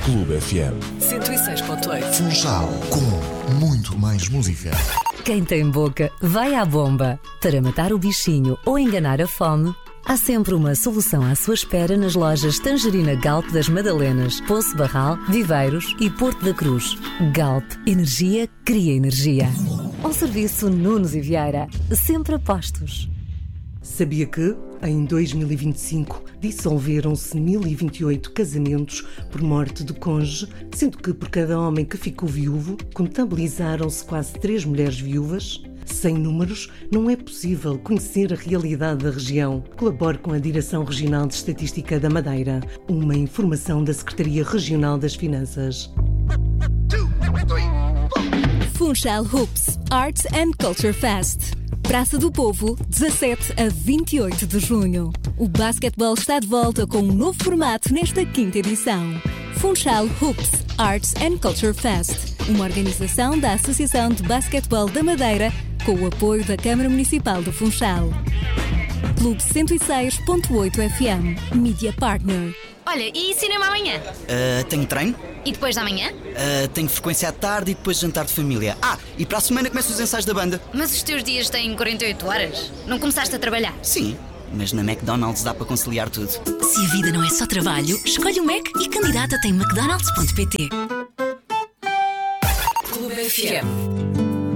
Clube FM 106.8. Funchal, com muito mais música. Quem tem boca, vai à bomba. Para matar o bichinho ou enganar a fome, há sempre uma solução à sua espera nas lojas Tangerina Galp das Madalenas, Poço Barral, Viveiros e Porto da Cruz. Galp, energia cria energia. Ao serviço Nunes e Vieira, sempre a postos. Sabia que, em 2025, dissolveram-se 1028 casamentos por morte do cônjuge, sendo que por cada homem que ficou viúvo, contabilizaram-se quase 3 mulheres viúvas? Sem números, não é possível conhecer a realidade da região. Colabore com a Direção Regional de Estatística da Madeira, uma informação da Secretaria Regional das Finanças. Funchal Hoops Arts and Culture Fest. Praça do Povo, 17 a 28 de junho. O basquetebol está de volta com um novo formato nesta 5ª edição. Funchal Hoops Arts and Culture Fest, uma organização da Associação de Basquetebol da Madeira com o apoio da Câmara Municipal de Funchal. Clube 106.8 FM, Media Partner. Olha, e cinema amanhã? Tenho treino. E depois da manhã? Tenho frequência à tarde e depois jantar de família. E para a semana começam os ensaios da banda. Mas os teus dias têm 48 horas? Não começaste a trabalhar? Sim, mas na McDonald's dá para conciliar tudo. Se a vida não é só trabalho, escolhe o Mac e candidata-te em mcdonalds.pt. Clube FM